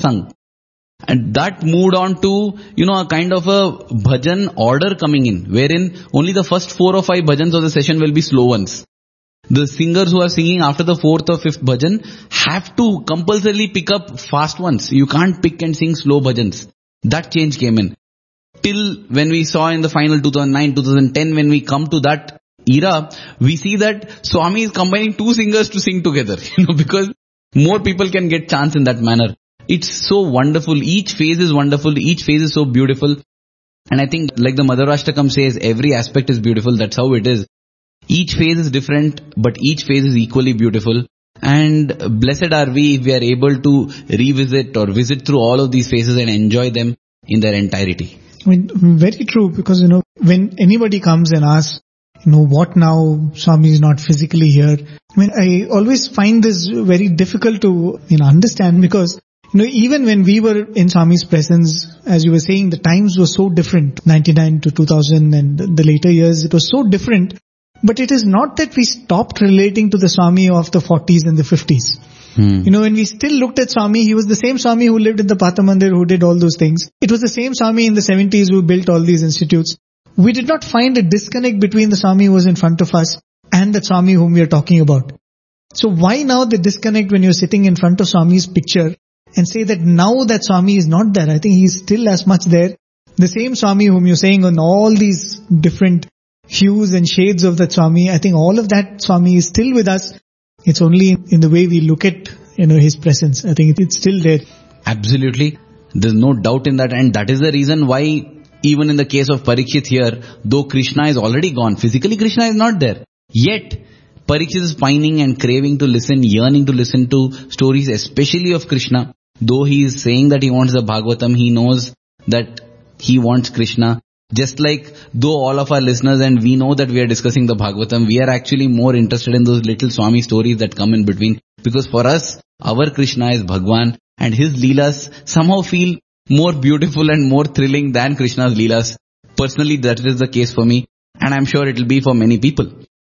satsang. And that moved on to, a kind of a bhajan order coming in, wherein only the first 4 or 5 bhajans of the session will be slow ones. The singers who are singing after the 4th or 5th bhajan have to compulsorily pick up fast ones. You can't pick and sing slow bhajans. That change came in. Till when we saw in the final 2009, 2010, when we come to that era, we see that Swami is combining 2 singers to sing together, because more people can get chance in that manner. It's so wonderful. Each phase is wonderful. Each phase is so beautiful. And I think, like the Madhurashtakam says, every aspect is beautiful. That's how it is. Each phase is different, but each phase is equally beautiful. And blessed are we if we are able to revisit or visit through all of these phases and enjoy them in their entirety. I mean, very true, because, when anybody comes and asks, what now, Swami is not physically here. I mean, I always find this very difficult to, understand, because, even when we were in Swami's presence, as you were saying, the times were so different, 99 to 2000 and the later years, it was so different. But it is not that we stopped relating to the Swami of the 40s and the 50s. When we still looked at Swami, he was the same Swami who lived in the Patha Mandir, who did all those things. It was the same Swami in the 70s who built all these institutes. We did not find a disconnect between the Swami who was in front of us and the Swami whom we are talking about. So why now the disconnect when you're sitting in front of Swami's picture and say that now that Swami is not there? I think he's still as much there. The same Swami whom you're saying on all these different hues and shades of that Swami, I think all of that Swami is still with us. It's only in the way we look at, his presence. I think it's still there. Absolutely. There's no doubt in that. And that is the reason why, even in the case of Parikshit here, though Krishna is already gone, physically Krishna is not there. Yet, Parikshit is pining and craving to listen, yearning to listen to stories, especially of Krishna. Though he is saying that he wants the Bhagavatam, he knows that he wants Krishna. Just like though all of our listeners and we know that we are discussing the Bhagavatam, we are actually more interested in those little Swami stories that come in between. Because for us, our Krishna is Bhagwan and his Leelas somehow feel more beautiful and more thrilling than Krishna's Leelas. Personally, that is the case for me, and I'm sure it will be for many people.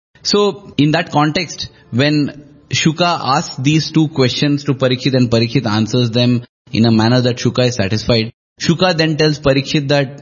So, in that context, when Shuka asks these 2 questions to Parikshit and Parikshit answers them in a manner that Shuka is satisfied, Shuka then tells Parikshit that,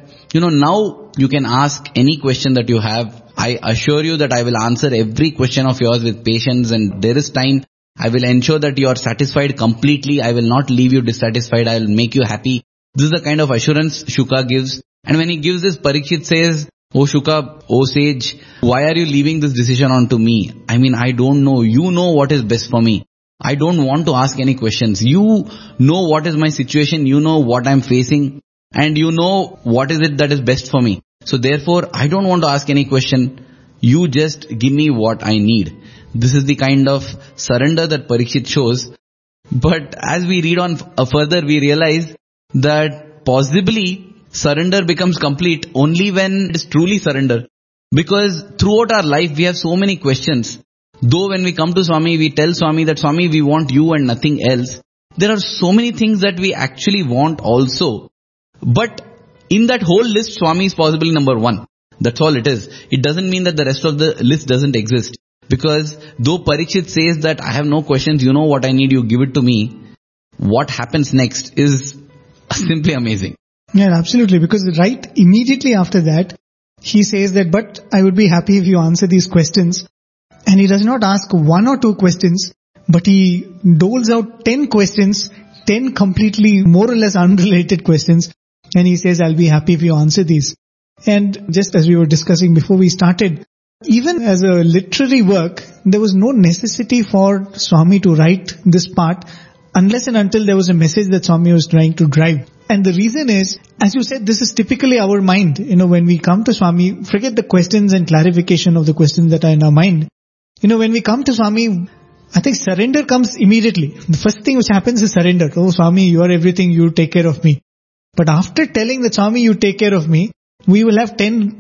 now you can ask any question that you have. I assure you that I will answer every question of yours with patience, and there is time. I will ensure that you are satisfied completely. I will not leave you dissatisfied. I will make you happy. This is the kind of assurance Shuka gives. And when he gives this, Parikshit says, "Oh Shuka, oh sage, why are you leaving this decision on to me? I mean, I don't know. You know what is best for me. I don't want to ask any questions. You know what is my situation. You know what I'm facing. And you know what is it that is best for me. So therefore, I don't want to ask any question. You just give me what I need." This is the kind of surrender that Parikshit shows. But as we read on further, we realize that possibly surrender becomes complete only when it is truly surrender. Because throughout our life, we have so many questions. Though when we come to Swami, we tell Swami that Swami, we want you and nothing else. There are so many things that we actually want also. But in that whole list, Swami is possibly number 1. That's all it is. It doesn't mean that the rest of the list doesn't exist. Because though Parikshit says that I have no questions, you know what I need, you give it to me, what happens next is simply amazing. Yeah, absolutely. Because right immediately after that, he says that, but I would be happy if you answer these questions. And he does not ask 1 or 2 questions, but he doles out 10 questions, 10 completely more or less unrelated questions. And he says, I'll be happy if you answer these. And just as we were discussing before we started, even as a literary work, there was no necessity for Swami to write this part unless and until there was a message that Swami was trying to drive. And the reason is, as you said, this is typically our mind. When we come to Swami, forget the questions and clarification of the questions that are in our mind. When we come to Swami, I think surrender comes immediately. The first thing which happens is surrender. Oh Swami, you are everything, you take care of me. But after telling the Swami, you take care of me, we will have 10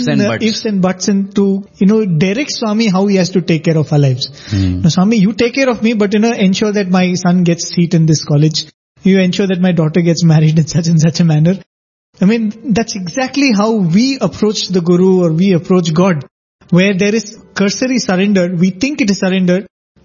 ifs and buts and to, direct Swami how he has to take care of our lives. Now, Swami, you take care of me, but, ensure that my son gets seat in this college. You ensure that my daughter gets married in such and such a manner. I mean, that's exactly how we approach the Guru or we approach God. Where there is cursory surrender, we think it is surrender,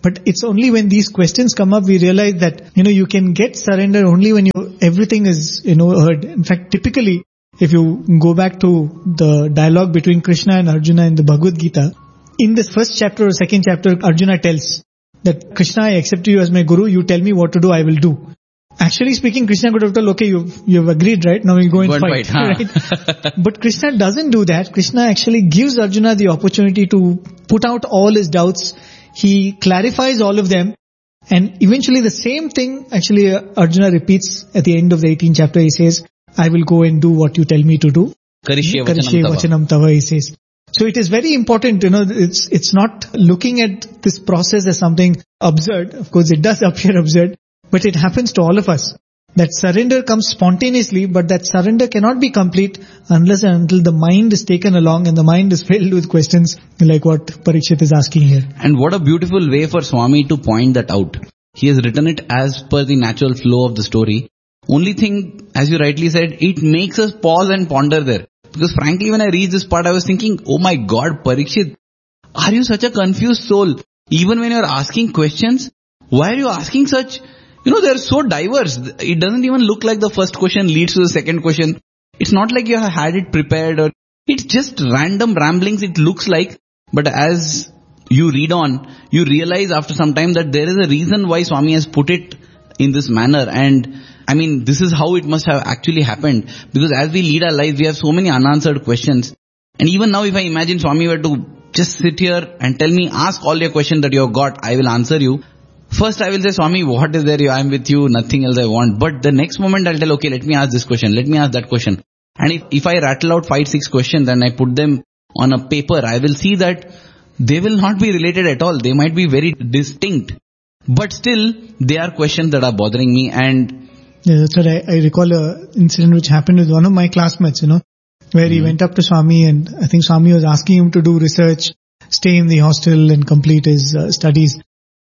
But it's only when these questions come up, we realize that, you can get surrender only when everything is, heard. In fact, typically, if you go back to the dialogue between Krishna and Arjuna in the Bhagavad Gita, in this first chapter or second chapter, Arjuna tells that Krishna, I accept you as my guru, you tell me what to do, I will do. Actually speaking, Krishna could have told, okay, you've agreed, right? Now we'll go and fight. Right? But Krishna doesn't do that. Krishna actually gives Arjuna the opportunity to put out all his doubts. He clarifies all of them. And eventually the same thing actually Arjuna repeats at the end of the 18th chapter. He says, I will go and do what you tell me to do. Karishye vachanam tava, he says. So it is very important, it's not looking at this process as something absurd. Of course, it does appear absurd, but it happens to all of us. That surrender comes spontaneously, but that surrender cannot be complete unless and until the mind is taken along and the mind is filled with questions like what Parikshit is asking here. And what a beautiful way for Swami to point that out. He has written it as per the natural flow of the story. Only thing, as you rightly said, it makes us pause and ponder there. Because frankly, when I read this part, I was thinking, oh my God, Parikshit, are you such a confused soul? Even when you're asking questions, why are you asking such, they're so diverse. It doesn't even look like the first question leads to the second question. It's not like you have had it prepared or it's just random ramblings it looks like. But as you read on, you realize after some time that there is a reason why Swami has put it in this manner. And this is how it must have actually happened. Because as we lead our lives, we have so many unanswered questions. And even now, if I imagine Swami were to just sit here and tell me, ask all your questions that you have got, I will answer you. First, I will say, Swami, what is there? I am with you, nothing else I want. But the next moment, I'll tell, okay, let me ask this question, let me ask that question. And if I rattle out 5-6 questions and I put them on a paper, I will see that they will not be related at all. They might be very distinct. But still, they are questions that are bothering me. And yeah, that's what I recall an incident which happened with one of my classmates, where he went up to Swami and I think Swami was asking him to do research, stay in the hostel and complete his studies.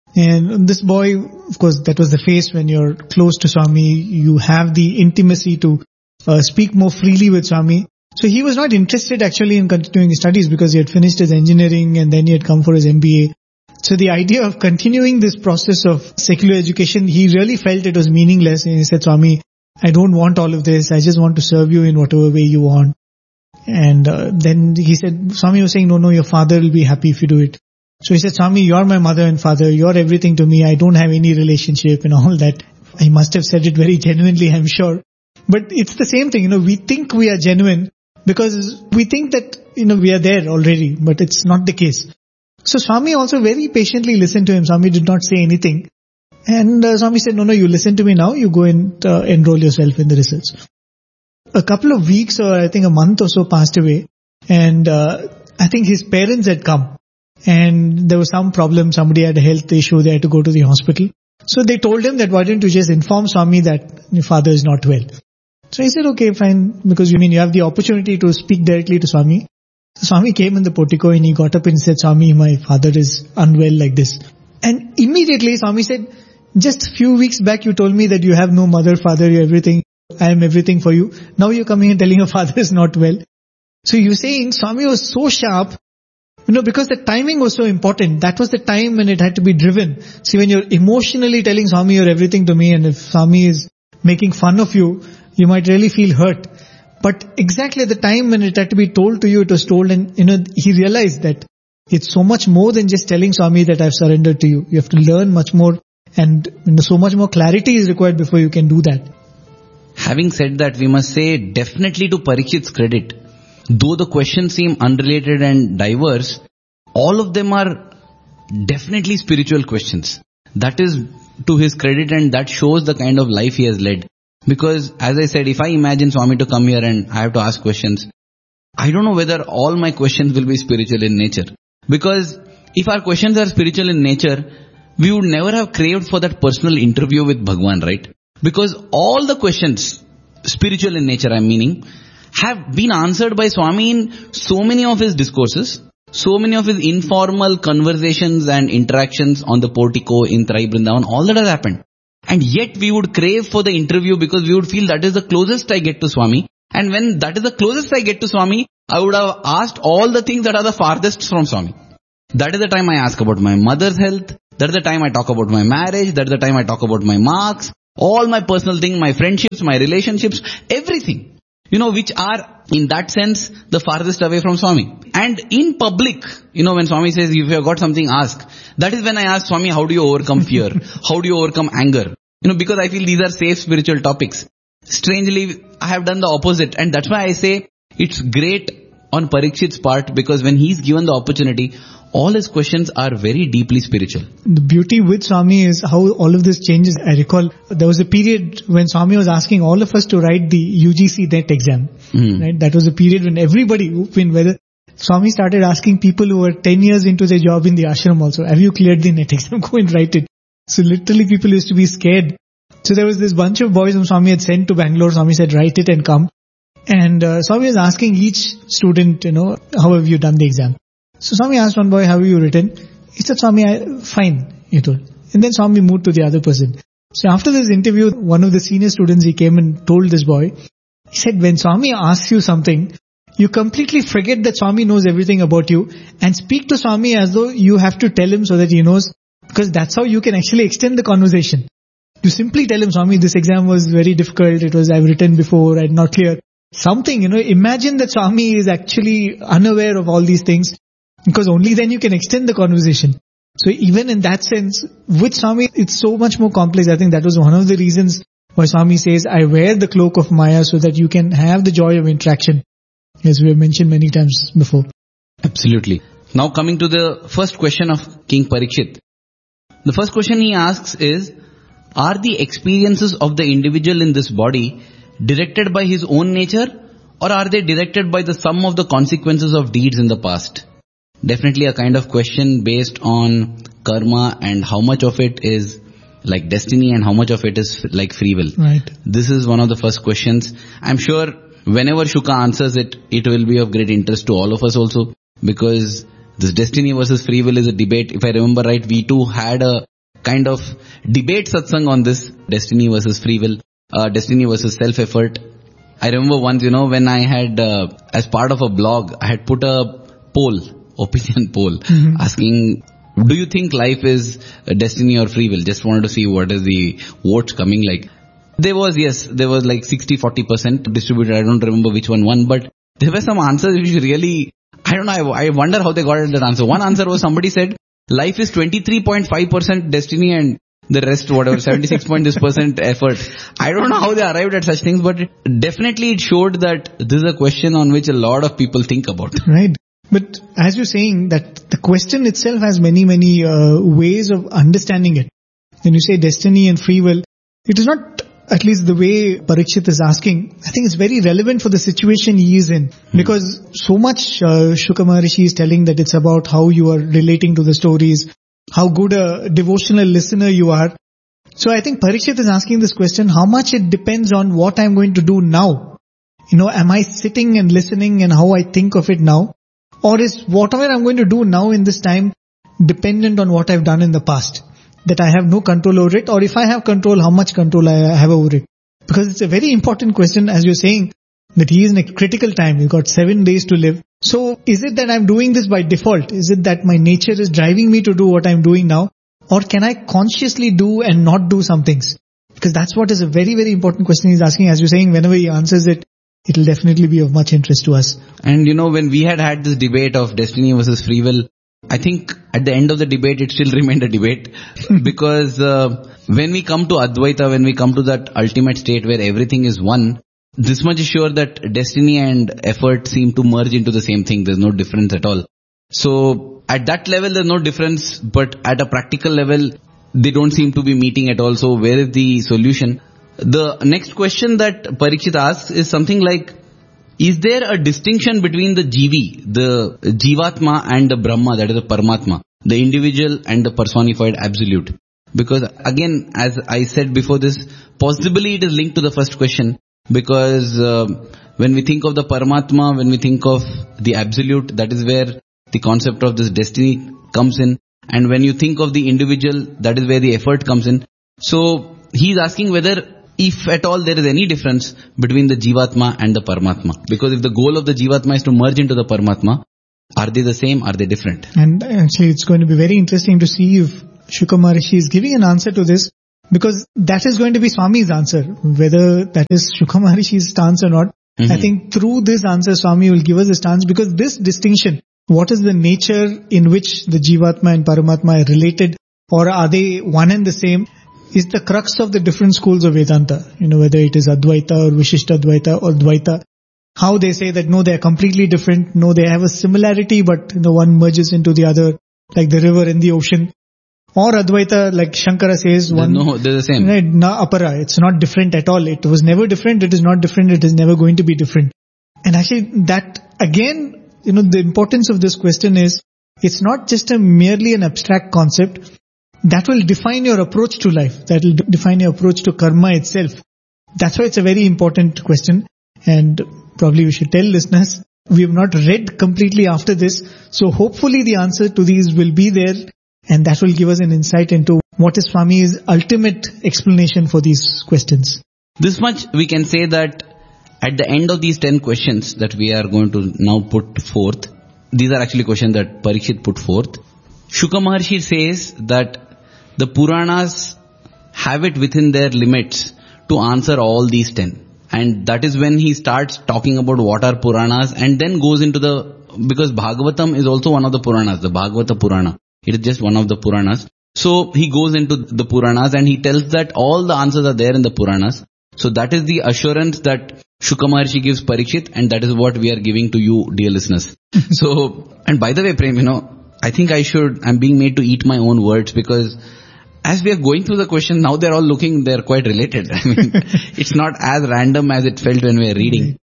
And this boy, of course, that was the phase when you're close to Swami, you have the intimacy to speak more freely with Swami. So he was not interested actually in continuing his studies because he had finished his engineering and then he had come for his MBA. So the idea of continuing this process of secular education, he really felt it was meaningless. And he said, Swami, I don't want all of this. I just want to serve you in whatever way you want. And then he said, Swami was saying, no, your father will be happy if you do it. So he said, Swami, you're my mother and father. You're everything to me. I don't have any relationship and all that. I must have said it very genuinely, I'm sure. But it's the same thing. We think we are genuine because we think that, we are there already, but it's not the case. So Swami also very patiently listened to him. Swami did not say anything. And Swami said, no, you listen to me now. You go and enroll yourself in the research. A couple of weeks or I think a month or so passed away. And I think his parents had come. And there was some problem. Somebody had a health issue. They had to go to the hospital. So they told him that why don't you just inform Swami that your father is not well. So he said, okay, fine. Because you have the opportunity to speak directly to Swami. So Swami came in the portico and he got up and said, Swami, my father is unwell like this. And immediately Swami said, just a few weeks back you told me that you have no mother, father, you everything. I am everything for you. Now you're coming and telling your father is not well. So you're saying Swami was so sharp, because the timing was so important. That was the time when it had to be driven. See, when you're emotionally telling Swami you're everything to me and if Swami is making fun of you, you might really feel hurt. But exactly at the time when it had to be told to you, it was told and, he realized that it's so much more than just telling Swami that I've surrendered to you. You have to learn much more and so much more clarity is required before you can do that. Having said that, we must say definitely to Parikshit's credit, though the questions seem unrelated and diverse, all of them are definitely spiritual questions. That is to his credit and that shows the kind of life he has led. Because as I said, if I imagine Swami to come here and I have to ask questions, I don't know whether all my questions will be spiritual in nature. Because if our questions are spiritual in nature, we would never have craved for that personal interview with Bhagwan, right? Because all the questions, spiritual in nature I'm meaning, have been answered by Swami in so many of his discourses, so many of his informal conversations and interactions on the portico in Tarai Vrindavan, all that has happened. And yet we would crave for the interview because we would feel that is the closest I get to Swami. And when that is the closest I get to Swami, I would have asked all the things that are the farthest from Swami. That is the time I ask about my mother's health, That's the time I talk about my marriage. That's the time I talk about my marks, all my personal things, my friendships, my relationships, everything. Which are, in that sense, the farthest away from Swami. And in public, when Swami says, if you have got something, ask. That is when I ask Swami, how do you overcome fear? How do you overcome anger? Because I feel these are safe spiritual topics. Strangely, I have done the opposite. And that's why I say it's great on Parikshit's part, because when he's given the opportunity, all his questions are very deeply spiritual. The beauty with Swami is how all of this changes. I recall there was a period when Swami was asking all of us to write the UGC NET exam. Right? That was a period when everybody, whether Swami started asking people who were 10 years into their job in the ashram also, have you cleared the NET exam? Go and write it. So literally people used to be scared. So there was this bunch of boys whom Swami had sent to Bangalore. Swami said, write it and come. And Swami was asking each student, how have you done the exam? So Swami asked one boy, how have you written? He said, Swami, fine, he told. And then Swami moved to the other person. So after this interview, one of the senior students, he came and told this boy, he said, when Swami asks you something, you completely forget that Swami knows everything about you and speak to Swami as though you have to tell him so that he knows, because that's how you can actually extend the conversation. You simply tell him, Swami, this exam was very difficult. I've written before, I'm not clear. Something, imagine that Swami is actually unaware of all these things, because only then you can extend the conversation. So even in that sense, with Swami, it's so much more complex. I think that was one of the reasons why Swami says, I wear the cloak of Maya so that you can have the joy of interaction, as we have mentioned many times before. Absolutely. Now coming to the first question of King Parikshit. The first question he asks is, are the experiences of the individual in this body directed by his own nature, or are they directed by the sum of the consequences of deeds in the past? Definitely a kind of question based on karma and how much of it is like destiny and how much of it is like free will. Right. This is one of the first questions. I'm sure whenever Shuka answers it, it will be of great interest to all of us also, because this destiny versus free will is a debate. If I remember right, we too had a kind of debate satsang on this, destiny versus free will, destiny versus self-effort. I remember once, when I had, as part of a blog, I had put a opinion poll, asking, do you think life is destiny or free will? Just wanted to see what is the votes coming like. There was like 60-40% distributed. I don't remember which one won, but there were some answers which really, I don't know, I wonder how they got that answer. One answer was, somebody said, life is 23.5% destiny and the rest, whatever, 76% effort. I don't know how they arrived at such things, but definitely it showed that this is a question on which a lot of people think about. Right. But as you're saying, that the question itself has many ways of understanding it. When you say destiny and free will, it is not, at least the way Parikshit is asking, I think it's very relevant for the situation he is in. Because so much Shuka Maharishi is telling that it's about how you are relating to the stories, how good a devotional listener you are. So I think Parikshit is asking this question, how much it depends on what I'm going to do now. Am I sitting and listening and how I think of it now? Or is whatever I'm going to do now in this time dependent on what I've done in the past? That I have no control over it, or if I have control, how much control I have over it? Because it's a very important question, as you're saying, that he is in a critical time. You've got 7 days to live. So is it that I'm doing this by default? Is it that my nature is driving me to do what I'm doing now? Or can I consciously do and not do some things? Because that's what is a very, very important question he's asking. As you're saying, whenever he answers it, it'll definitely be of much interest to us. And when we had this debate of destiny versus free will, I think at the end of the debate, it still remained a debate. Because when we come to Advaita, when we come to that ultimate state where everything is one, this much is sure that destiny and effort seem to merge into the same thing. There's no difference at all. So at that level, there's no difference. But at a practical level, they don't seem to be meeting at all. So where is the solution? The next question that Parikshit asks is something like, is there a distinction between the Jivi, the Jivatma, and the Brahma, that is the Paramatma, the individual and the personified absolute? Because again, as I said before this, possibly it is linked to the first question, because when we think of the Paramatma, when we think of the absolute, that is where the concept of this destiny comes in. And when you think of the individual, that is where the effort comes in. So he is asking whether, if at all there is any difference between the Jivatma and the Paramatma. Because if the goal of the Jivatma is to merge into the Paramatma, are they the same? Are they different? And actually it's going to be very interesting to see if Shukra Maharishi is giving an answer to this, because that is going to be Swami's answer. Whether that is Shukra Maharishi's stance or not, I think through this answer Swami will give us a stance, because this distinction, what is the nature in which the Jivatma and Paramatma are related, or are they one and the same, is the crux of the different schools of Vedanta. Whether it is Advaita or Vishishtadvaita or Dvaita, how they say that no, they are completely different, no, they have a similarity, but one merges into the other, like the river in the ocean. Or Advaita, like Shankara says, they're the same. Right, na apara, it's not different at all. It was never different, it is not different, it is never going to be different. And actually that, again, the importance of this question is, it's not just merely an abstract concept that will define your approach to life, that will define your approach to karma itself. That's why it's a very important question, and probably we should tell listeners, we have not read completely after this, so hopefully the answer to these will be there, and that will give us an insight into what is Swami's ultimate explanation for these questions. This much we can say, that at the end of these 10 questions that we are going to now put forth, these are actually questions that Parikshit put forth. Shukra Maharshi says that the Puranas have it within their limits to answer all these 10. And that is when he starts talking about what are Puranas, and then goes into because Bhagavatam is also one of the Puranas, the Bhagavata Purana. It is just one of the Puranas. So he goes into the Puranas and he tells that all the answers are there in the Puranas. So that is the assurance that Shukra Maharshi gives Parikshit, and that is what we are giving to you, dear listeners. So, and by the way, Prem, I think I'm being made to eat my own words, because as we are going through the question, now they're quite related. I mean, it's not as random as it felt when we were reading.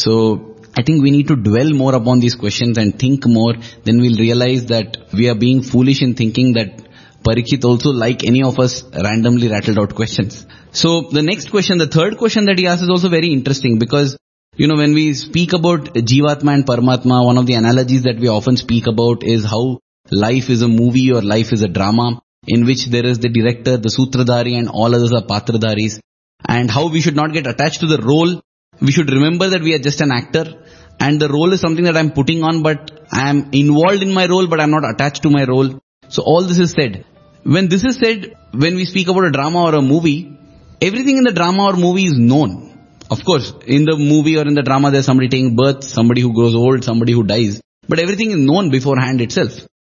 So I think we need to dwell more upon these questions and think more. Then we'll realize that we are being foolish in thinking that Parikshit also, like any of us, randomly rattled out questions. So the next question, the third question that he asked, is also very interesting, because when we speak about Jivatma and Paramatma, one of the analogies that we often speak about is how life is a movie or life is a drama, in which there is the director, the Sutradhari, and all others are Patradharis, and how we should not get attached to the role. We should remember that we are just an actor, and the role is something that I'm putting on, but I am involved in my role, but I'm not attached to my role. So all this is said. When this is said, when we speak about a drama or a movie, everything in the drama or movie is known. Of course, in the movie or in the drama, there's somebody taking birth, somebody who grows old, somebody who dies, but everything is known beforehand itself.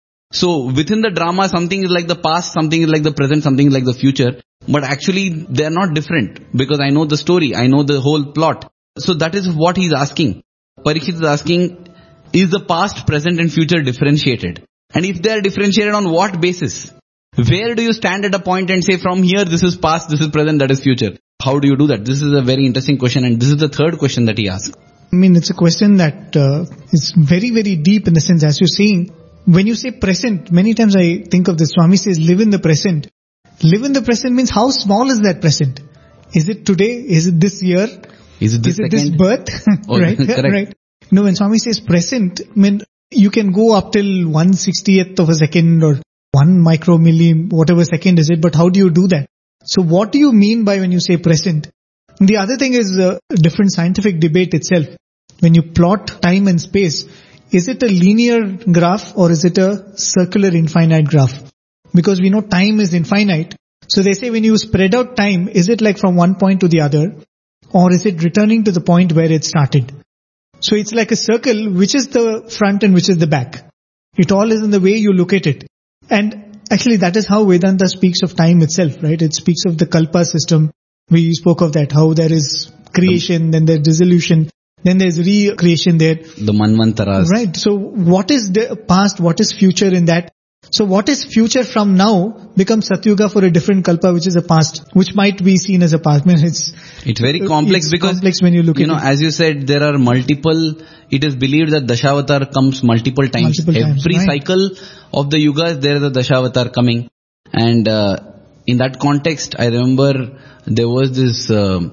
So within the drama, something is like the past, something is like the present, something is like the future. But actually, they are not different, because I know the story, I know the whole plot. So that is what he's asking. Parikshit is asking, is the past, present and future differentiated? And if they are differentiated, on what basis? Where do you stand at a point and say, from here this is past, this is present, that is future? How do you do that? This is a very interesting question, and this is the third question that he asked. I mean, it's a question that is very, very deep, in the sense, as you're saying, when you say present, many times I think of this. Swami says, live in the present. Live in the present means, how small is that present? Is it today? Is it this year? Is it this birth? Oh, right? Correct. Right. When Swami says present, I mean, you can go up till 1/60th of a second or 1 micromilli, whatever second is it, but how do you do that? So what do you mean by when you say present? The other thing is a different scientific debate itself. When you plot time and space, is it a linear graph or is it a circular infinite graph? Because we know time is infinite. So they say, when you spread out time, is it like from one point to the other, or is it returning to the point where it started? So it's like a circle, which is the front and which is the back. It all is in the way you look at it. And actually that is how Vedanta speaks of time itself, right? It speaks of the Kalpa system. We spoke of that, how there is creation, then there's dissolution, then there's recreation there. The Manvantaras. Right. So what is the past, what is future in that? So what is future from now becomes Satyuga for a different Kalpa, which is a past, which might be seen as a past. I mean, it's very complex, because complex when you look at it. As you said, there are multiple, it is believed that Dashavatar comes multiple times. Every right. cycle of the yugas, there is a Dashavatar coming. And in that context, I remember there was this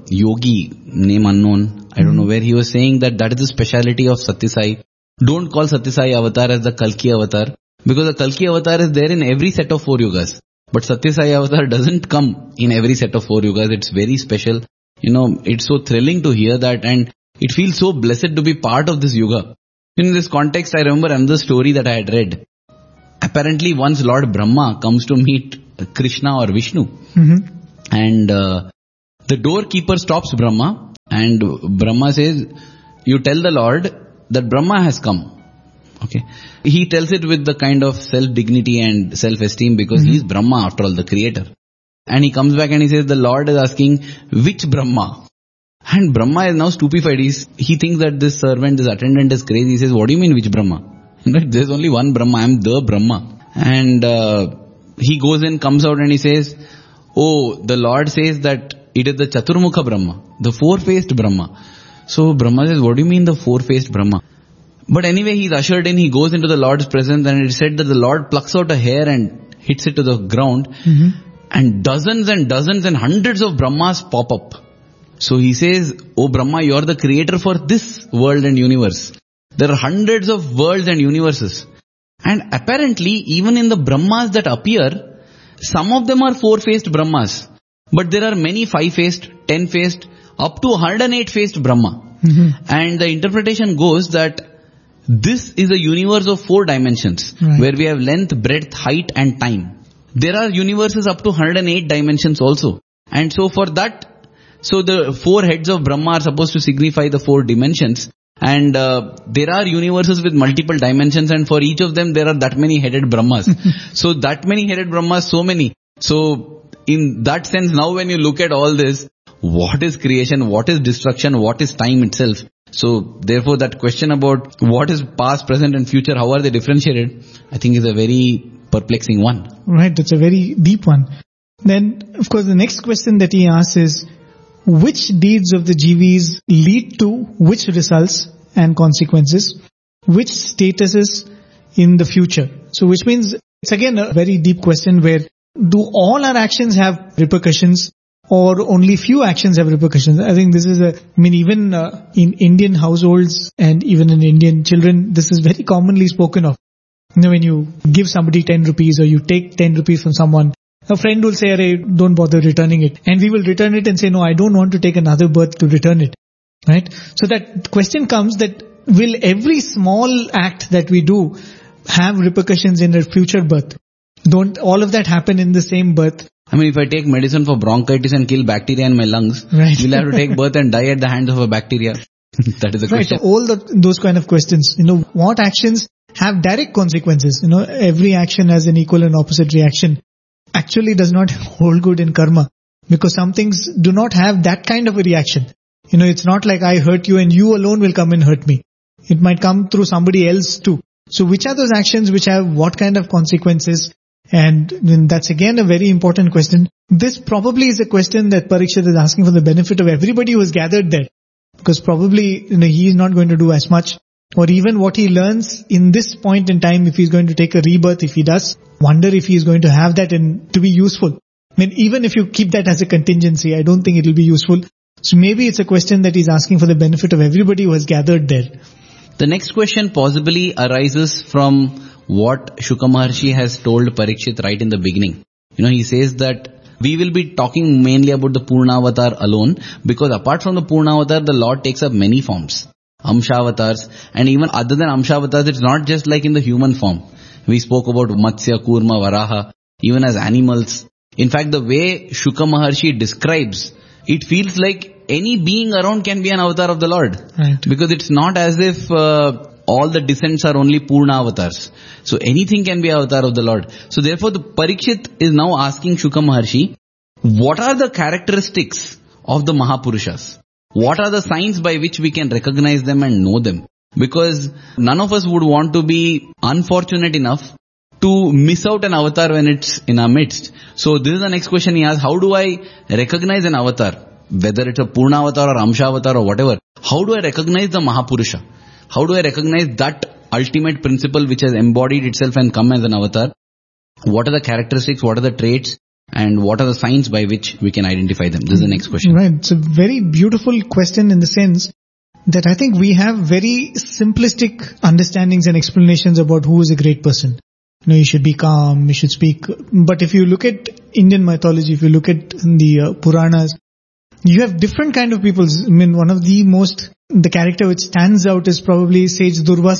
yogi, name unknown, I don't know where, he was saying that is the speciality of Satyasai. Don't call Satyasai avatar as the Kalki avatar, because the Kalki avatar is there in every set of 4 yugas. But Satyasai avatar doesn't come in every set of 4 yugas. It's very special. It's so thrilling to hear that, and it feels so blessed to be part of this yuga. In this context, I remember another story that I had read. Apparently once Lord Brahma comes to meet Krishna or Vishnu. Mm-hmm. And the doorkeeper stops Brahma, and Brahma says, you tell the Lord that Brahma has come. Okay. He tells it with the kind of self-dignity and self-esteem because he is Brahma after all, the creator. And he comes back and he says, the Lord is asking, which Brahma? And Brahma is now stupefied. He thinks that this servant, this attendant is crazy. He says, what do you mean which Brahma? There's only one Brahma. I am the Brahma. And he goes in, comes out and he says, oh, the Lord says that it is the Chaturmukha Brahma, the four-faced Brahma. So Brahma says, what do you mean the four-faced Brahma? But anyway, he's ushered in, he goes into the Lord's presence, and it said that the Lord plucks out a hair and hits it to the ground, and dozens and hundreds of Brahmas pop up. So he says, oh Brahma, you are the creator for this world and universe. There are hundreds of worlds and universes. And apparently, even in the Brahmas that appear, some of them are four-faced Brahmas. But there are many five-faced, 10-faced, up to 108-faced Brahma. And the interpretation goes that this is a universe of 4 dimensions, where we have length, breadth, height and time. There are universes up to 108 dimensions also. And so for that, so the 4 heads of Brahma are supposed to signify the 4 dimensions. And there are universes with multiple dimensions, and for each of them there are that many headed Brahmas. So that many headed Brahmas, so many. So in that sense, now when you look at all this, what is creation, what is destruction, what is time itself? So therefore that question about what is past, present and future, how are they differentiated, I think is a very perplexing one. Right, that's a very deep one. Then of course the next question that he asks is, which deeds of the Jivis lead to which results and consequences, which statuses in the future? So which means it's again a very deep question, where do all our actions have repercussions or only few actions have repercussions? I think this is even in Indian households and even in Indian children, this is very commonly spoken of. You know, when you give somebody 10 rupees or you take 10 rupees from someone, a friend will say, "Arey, don't bother returning it." And we will return it and say, "No, I don't want to take another birth to return it." Right? So that question comes that will every small act that we do have repercussions in a future birth? Don't all of that happen in the same birth? I mean, if I take medicine for bronchitis and kill bacteria in my lungs, will I have to take birth and die at the hands of a bacteria? That is the question. Right, so all those kind of questions. What actions have direct consequences? Every action has an equal and opposite reaction. Actually does not hold good in karma, because some things do not have that kind of a reaction. It's not like I hurt you and you alone will come and hurt me. It might come through somebody else too. So which are those actions which have what kind of consequences? And that's again a very important question. This probably is a question that Parikshit is asking for the benefit of everybody who is gathered there. Because probably he is not going to do as much. Or even what he learns in this point in time, if he's going to take a rebirth, if he does, wonder if he is going to have that and to be useful. I mean, even if you keep that as a contingency, I don't think it will be useful. So maybe it's a question that he's asking for the benefit of everybody who has gathered there. The next question possibly arises from what Shuka Maharshi has told Parikshit right in the beginning. He says that we will be talking mainly about the Purnavatar alone, because apart from the Purnavatar, the Lord takes up many forms. Amshavatars, and even other than Amshavatars, it's not just like in the human form. We spoke about Matsya, Kurma, Varaha, even as animals. In fact, the way Shuka Maharshi describes, it feels like any being around can be an avatar of the Lord. Right. Because it's not as if all the descents are only Purna avatars. So anything can be avatar of the Lord. So therefore the Parikshit is now asking Shuka Maharshi, what are the characteristics of the Mahapurushas? What are the signs by which we can recognize them and know them? Because none of us would want to be unfortunate enough to miss out an avatar when it's in our midst. So this is the next question he asks, how do I recognize an avatar? Whether it's a Purna avatar or Amsha avatar or whatever, how do I recognize the Mahapurusha? How do I recognize that ultimate principle which has embodied itself and come as an avatar? What are the characteristics, what are the traits, and what are the signs by which we can identify them? This is the next question. Right. It's a very beautiful question in the sense that I think we have very simplistic understandings and explanations about who is a great person. You should be calm, you should speak. But if you look at Indian mythology, if you look at the Puranas, you have different kind of people. I mean, one of the character which stands out is probably Sage Durvasa.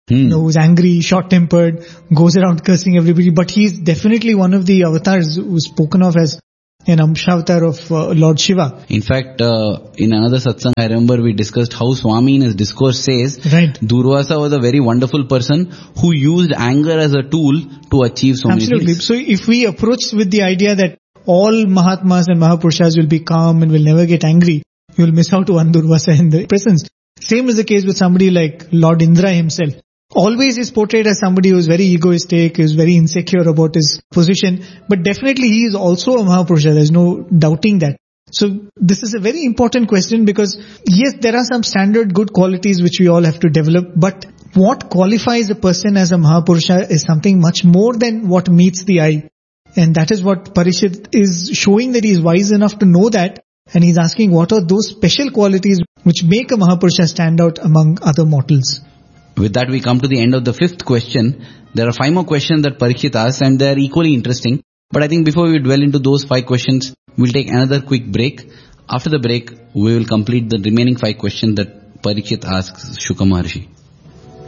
who's angry, short-tempered, goes around cursing everybody. But he's definitely one of the avatars who's spoken of as an Amshavatar of Lord Shiva. In fact, in another satsang, I remember we discussed how Swami in his discourse says, Right. Durvasa was a very wonderful person who used anger as a tool to achieve so many Absolutely. things. So if we approach with the idea that all Mahatmas and Mahapurushas will be calm and will never get angry, you will miss out on Durvasa in the presence. Same is the case with somebody like Lord Indra himself. Always is portrayed as somebody who is very egoistic, is very insecure about his position, but definitely he is also a Mahapurusha. There's no doubting that. So this is a very important question because yes, there are some standard good qualities which we all have to develop, but what qualifies a person as a Mahapurusha is something much more than what meets the eye. And that is what Parikshit is showing, that he is wise enough to know that, and he's asking what are those special qualities which make a Mahapurusha stand out among other mortals. With that, we come to the end of the fifth question. There are 5 more questions that Parikshit asks, and they are equally interesting. But I think before we dwell into those 5 questions, we'll take another quick break. After the break, we will complete the remaining 5 questions that Parikshit asks Shuka Maharshi.